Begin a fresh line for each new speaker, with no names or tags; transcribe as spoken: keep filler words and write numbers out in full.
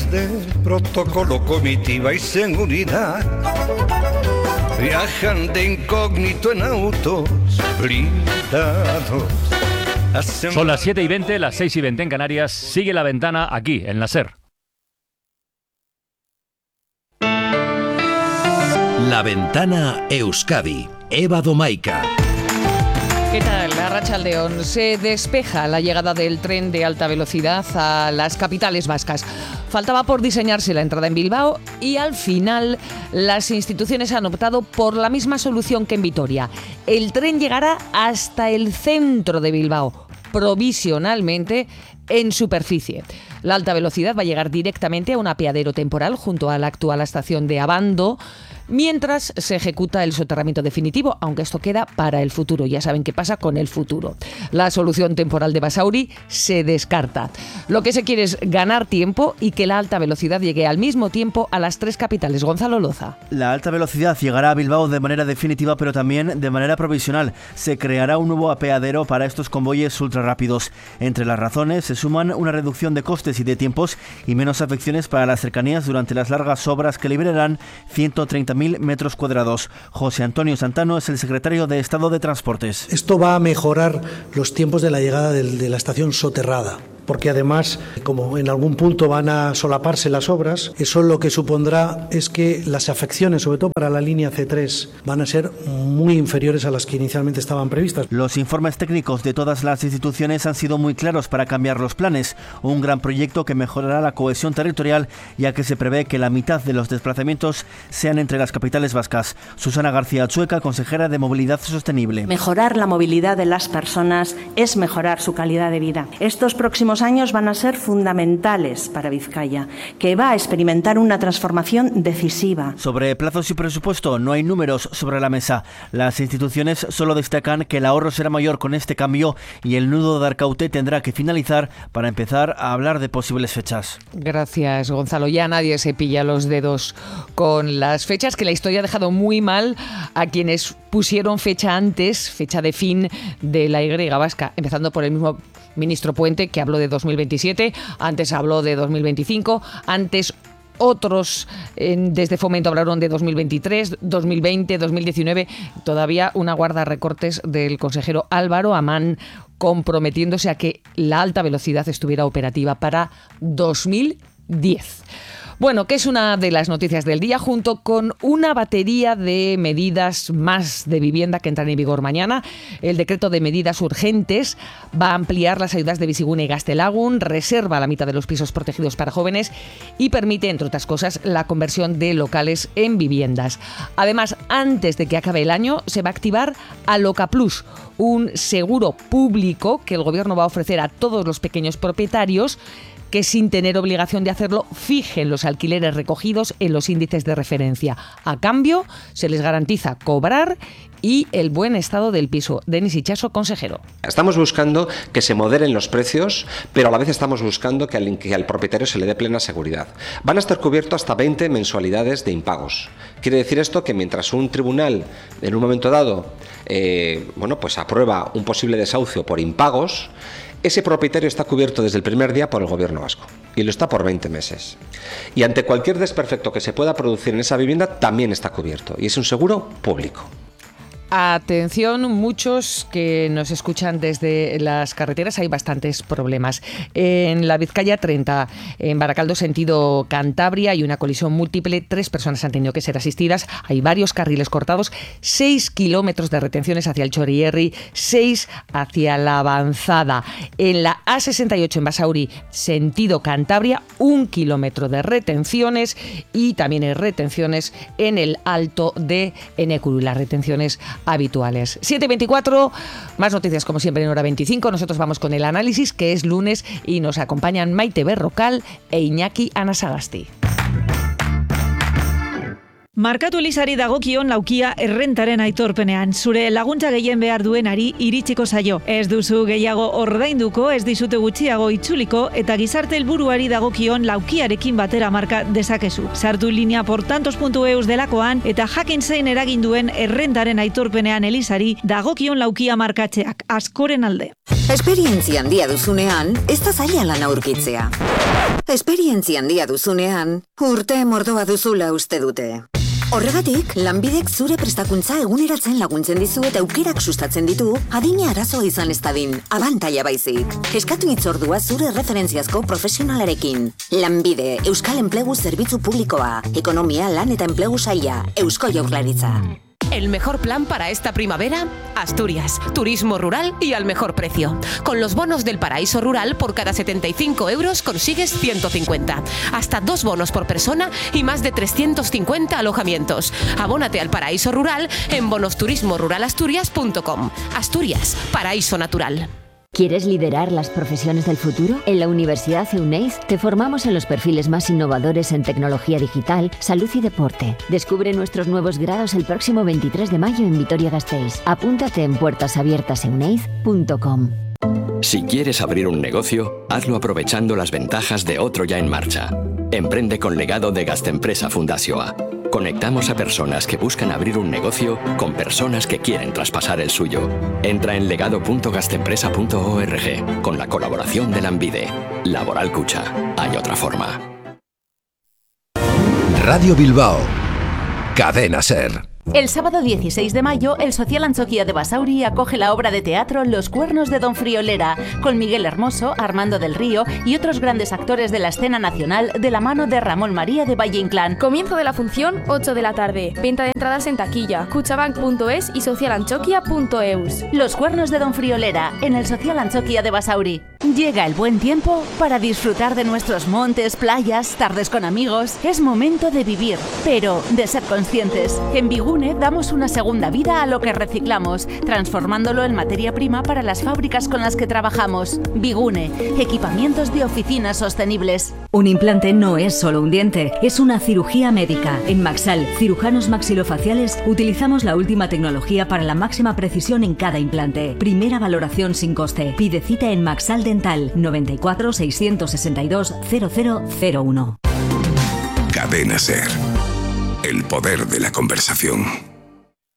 de protocolo, comitiva y seguridad viajan de incógnito en autos blindados.
Son las siete y veinte, las seis y veinte en Canarias. Sigue La Ventana aquí, en la SER.
La Ventana Euskadi. Eva Domaica.
¿Qué tal? Arratsaldeon. Se despeja la llegada del tren de alta velocidad a las capitales vascas. Faltaba por diseñarse la entrada en Bilbao y al final las instituciones han optado por la misma solución que en Vitoria. El tren llegará hasta el centro de Bilbao, provisionalmente en superficie. La alta velocidad va a llegar directamente a un apeadero temporal junto a la actual estación de Abando, mientras se ejecuta el soterramiento definitivo, aunque esto queda para el futuro. Ya saben qué pasa con el futuro. La solución temporal de Basauri se descarta. Lo que se quiere es ganar tiempo y que la alta velocidad llegue al mismo tiempo a las tres capitales. Gonzalo Loza.
La alta velocidad llegará a Bilbao de manera definitiva, pero también de manera provisional. Se creará un nuevo apeadero para estos convoyes ultrarrápidos. Entre las razones se suman una reducción de costes y de tiempos y menos afecciones para las cercanías durante las largas obras que liberarán ciento treinta mil metros cuadrados. José Antonio Santano es el secretario de Estado de Transportes.
Esto va a mejorar los tiempos de la llegada de, de la estación soterrada, porque además, como en algún punto van a solaparse las obras, eso lo que supondrá es que las afecciones, sobre todo para la línea C tres, van a ser muy inferiores a las que inicialmente estaban previstas.
Los informes técnicos de todas las instituciones han sido muy claros para cambiar los planes. Un gran proyecto que mejorará la cohesión territorial, ya que se prevé que la mitad de los desplazamientos sean entre las capitales vascas. Susana García Chueca, consejera de Movilidad Sostenible.
Mejorar la movilidad de las personas es mejorar su calidad de vida. Estos próximos años van a ser fundamentales para Vizcaya, que va a experimentar una transformación decisiva.
Sobre plazos y presupuesto no hay números sobre la mesa. Las instituciones solo destacan que el ahorro será mayor con este cambio y el nudo de Arcaute tendrá que finalizar para empezar a hablar de posibles fechas.
Gracias, Gonzalo. Ya nadie se pilla los dedos con las fechas, que la historia ha dejado muy mal a quienes pusieron fecha antes, fecha de fin de la Y vasca, empezando por el mismo ministro Puente, que habló de dos mil veintisiete, antes habló de dos mil veinticinco, antes otros eh, desde Fomento hablaron de dos mil veintitrés, dos mil veinte, dos mil diecinueve, todavía una guarda recortes del consejero Álvaro Amán comprometiéndose a que la alta velocidad estuviera operativa para dos mil diez. Bueno, que es una de las noticias del día, junto con una batería de medidas más de vivienda que entran en vigor mañana. El decreto de medidas urgentes va a ampliar las ayudas de Bizigune y Gaztelagun, reserva la mitad de los pisos protegidos para jóvenes y permite, entre otras cosas, la conversión de locales en viviendas. Además, antes de que acabe el año, se va a activar Aloca Plus, un seguro público que el Gobierno va a ofrecer a todos los pequeños propietarios que sin tener obligación de hacerlo fijen los alquileres recogidos en los índices de referencia. A cambio, se les garantiza cobrar y el buen estado del piso. Denis Itxaso, consejero.
Estamos buscando que se moderen los precios, pero a la vez estamos buscando que al, que al propietario se le dé plena seguridad. Van a estar cubiertos hasta veinte mensualidades de impagos. Quiere decir esto que mientras un tribunal, en un momento dado, eh, bueno, pues aprueba un posible desahucio por impagos, ese propietario está cubierto desde el primer día por el Gobierno vasco y lo está por veinte meses. Y ante cualquier desperfecto que se pueda producir en esa vivienda también está cubierto y es un seguro público.
Atención, muchos que nos escuchan desde las carreteras, hay bastantes problemas. En la Vizcaya treinta, en Baracaldo sentido Cantabria, hay una colisión múltiple, tres personas han tenido que ser asistidas, hay varios carriles cortados, seis kilómetros de retenciones hacia el Chorierri, seis hacia la Avanzada. En la A sesenta y ocho en Basauri, sentido Cantabria, un kilómetro de retenciones y también hay retenciones en el Alto de Enecuru, las retenciones habituales. siete veinticuatro, más noticias como siempre en hora veinticinco. Nosotros vamos con el análisis, que es lunes, y nos acompañan Maite Berrocal e Iñaki Anasagasti.
Markatu Elisari dagokion laukia errentaren aitorpenean. Zure laguntza gehien behar duenari iritsiko zaio. Ez duzu gehiago ordainduko, ez dizute gutxiago itzuliko, eta gizarte helburuari dagokion laukiarekin batera marka dezakezu. Sartu linea portantos puntu eus delakoan eta jakin zein eragin duen errentaren aitorpenean Elisari dagokion laukia markatzeak askoren alde.
Esperientzia handia duzunean, ez da zaila lan aurkitzea. Esperientzia handia duzunean, urte mordoa duzula uste dute. Horregatik, Lanbidek zure prestakuntza eguneratzen laguntzen dizu eta aukerak sustatzen ditu, adina arazoa izan ez dadin, abantaila baizik. Eskatu hitzordua zure referentziazko profesionalarekin. Lanbide, Euskal Enplegu Zerbitzu Publikoa, Ekonomia, Lan eta Enplegu Saila, Eusko Jaurlaritza.
El mejor plan para esta primavera, Asturias, turismo rural y al mejor precio. Con los bonos del Paraíso Rural, por cada setenta y cinco euros consigues ciento cincuenta. Hasta dos bonos por persona y más de trescientos cincuenta alojamientos. Abónate al Paraíso Rural en bonos turismo rural asturias punto com. Asturias, paraíso natural.
¿Quieres liderar las profesiones del futuro? En la Universidad Euneiz te formamos en los perfiles más innovadores en tecnología digital, salud y deporte. Descubre nuestros nuevos grados el próximo veintitrés de mayo en Vitoria-Gasteiz. Apúntate en puertas abiertas euneiz punto com.
Si quieres abrir un negocio, hazlo aprovechando las ventajas de otro ya en marcha. Emprende con legado de Gastempresa Fundazioa. Conectamos a personas que buscan abrir un negocio con personas que quieren traspasar el suyo. Entra en legado punto gastempresa punto org con la colaboración de Lanbide. Laboral Cucha. Hay otra forma.
Radio Bilbao. Cadena SER.
El sábado dieciséis de mayo, el Social Antzoquia de Basauri acoge la obra de teatro Los Cuernos de Don Friolera, con Miguel Hermoso, Armando del Río y otros grandes actores de la escena nacional de la mano de Ramón María de Valle Inclán.
Comienzo de la función, ocho de la tarde. Venta de entradas en taquilla, cuchabank punto es y socialantzoquia punto eus.
Los Cuernos de Don Friolera, en el Social Antzoquia de Basauri. Llega el buen tiempo para disfrutar de nuestros montes, playas, tardes con amigos. Es momento de vivir, pero de ser conscientes. En Bigune damos una segunda vida a lo que reciclamos, transformándolo en materia prima para las fábricas con las que trabajamos. Bigune, equipamientos de oficinas sostenibles.
Un implante no es solo un diente, es una cirugía médica. En Maxal, cirujanos maxilofaciales, utilizamos la última tecnología para la máxima precisión en cada implante. Primera valoración sin coste. Pide cita en Maxal Dental, noventa y cuatro, seiscientos sesenta y dos, cero cero cero uno.
Cadena SER. El poder de la conversación.